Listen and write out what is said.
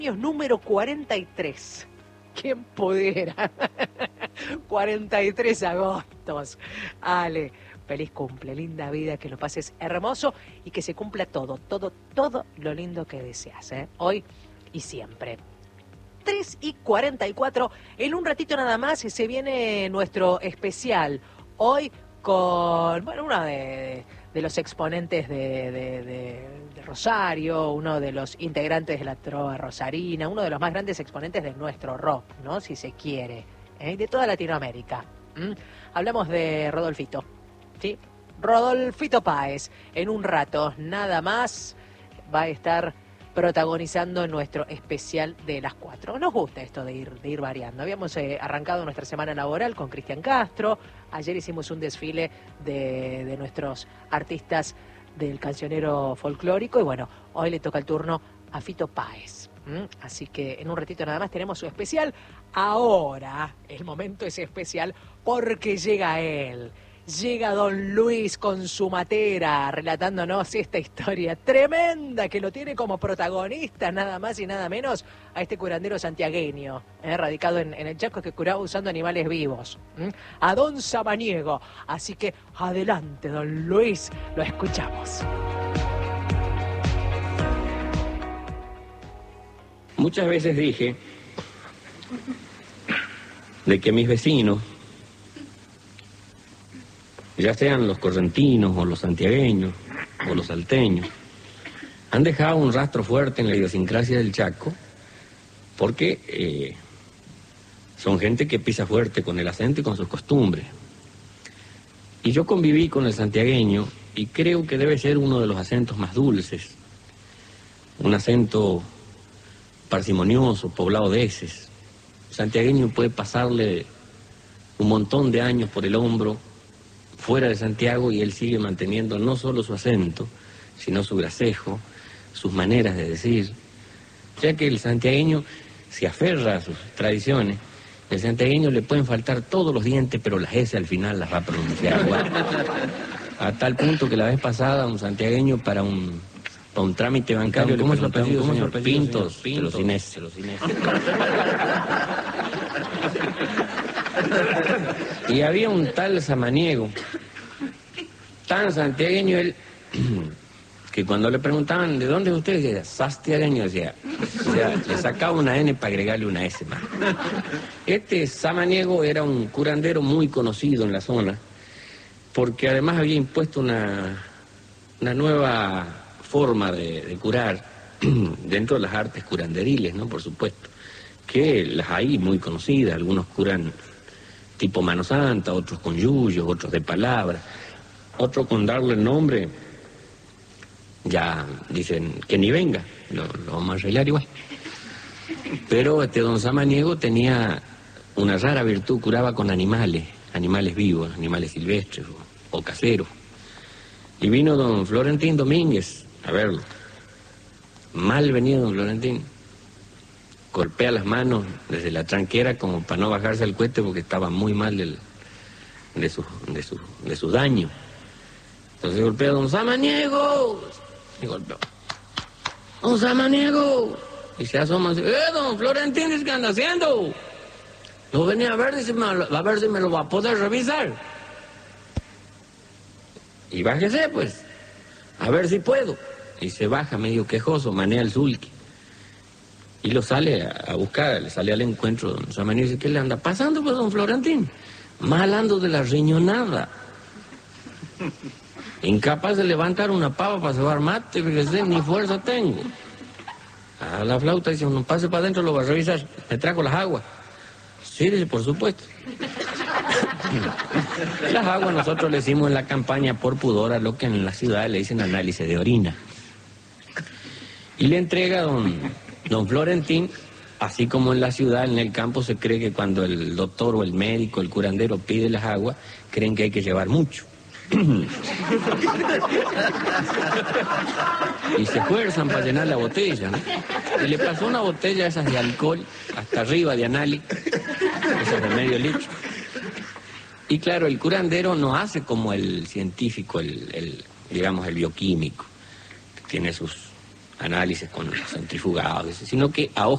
Número 43. ¿Quién pudiera? 43 agostos. Ale, feliz cumple, linda vida, que lo pases hermoso y que se cumpla todo lo lindo que deseas, ¿eh? Hoy y siempre. 3:44, en un ratito nada más se viene nuestro especial. Hoy con, bueno, uno de los exponentes de Rosario, uno de los integrantes de la trova rosarina, uno de los más grandes exponentes de nuestro rock, ¿no? Si se quiere, de toda Latinoamérica. Hablamos de Rodolfito, ¿sí? Rodolfito Páez. En un rato, nada más, va a estar protagonizando nuestro especial de las 4. Nos gusta esto de ir variando. Habíamos arrancado nuestra semana laboral con Cristian Castro. Ayer hicimos un desfile de nuestros artistas del cancionero folclórico y bueno, hoy le toca el turno a Fito Páez. Así que en un ratito nada más tenemos su especial. Ahora el momento es especial porque llega él. Llega Don Luis con su matera, relatándonos esta historia tremenda que lo tiene como protagonista, nada más y nada menos, a este curandero santiagueño, radicado en el Chaco, que curaba usando animales vivos, a Don Samaniego. Así que adelante, Don Luis, lo escuchamos. Muchas veces dije de que mis vecinos, ya sean los correntinos o los santiagueños o los salteños, han dejado un rastro fuerte en la idiosincrasia del Chaco porque son gente que pisa fuerte con el acento y con sus costumbres. Y yo conviví con el santiagueño y creo que debe ser uno de los acentos más dulces, un acento parsimonioso, poblado de eses. El santiagueño puede pasarle un montón de años por el hombro fuera de Santiago y él sigue manteniendo no solo su acento, sino su gracejo, sus maneras de decir, ya que el santiagueño se aferra a sus tradiciones. El santiagueño le pueden faltar todos los dientes, pero las S al final las va a pronunciar igual. A tal punto que la vez pasada un santiagueño para un trámite bancario, ¿cómo es su apellido, señor? Pintos, pero sin S. Y había un tal Samaniego, tan santiagueño él, que cuando le preguntaban ¿de dónde es usted? Decía, sastiagueño, decía. O sea, le sacaba una N para agregarle una S más. Este Samaniego era un curandero muy conocido en la zona, porque además había impuesto una nueva forma de curar dentro de las artes curanderiles, ¿no? Por supuesto, que las hay muy conocidas. Algunos curan tipo mano santa, otros con yuyos, otros de palabra, otros con darle el nombre, ya dicen que ni venga, lo vamos a arreglar igual. Pero don Samaniego tenía una rara virtud, curaba con animales vivos, animales silvestres o caseros. Y vino don Florentín Domínguez a verlo. Mal venido don Florentín. Golpea las manos desde la tranquera como para no bajarse al cohete porque estaba muy mal de sus daños. Entonces golpea a don Samaniego. Y golpeó. Don Samaniego. Y se asoma y dice, don Florentín, ¿qué anda haciendo? Lo venía a ver, dice, a ver si me lo va a poder revisar. Y bájese, pues, a ver si puedo. Y se baja medio quejoso, manea el sulky. Y lo sale a buscar, le sale al encuentro don Samaniego y dice, ¿qué le anda pasando, pues, don Florentín? Mal ando de la riñonada. Incapaz de levantar una pava para cebar mate, fíjese, ni fuerza tengo. A la flauta dice, no pase para adentro, lo va a revisar. Le trajo las aguas. Sí, dice, por supuesto. Las aguas nosotros le hicimos en la campaña por pudor a lo que en la ciudad le dicen análisis de orina. Y le entrega a don Florentín, así como en la ciudad, en el campo se cree que cuando el doctor o el médico, el curandero pide las aguas, creen que hay que llevar mucho. Y se esfuerzan para llenar la botella, ¿no? Y le pasó una botella esas de alcohol hasta arriba de análisis, esas de medio litro. Y claro, el curandero no hace como el científico, digamos el bioquímico, que tiene sus análisis con los centrifugados, sino que a ojo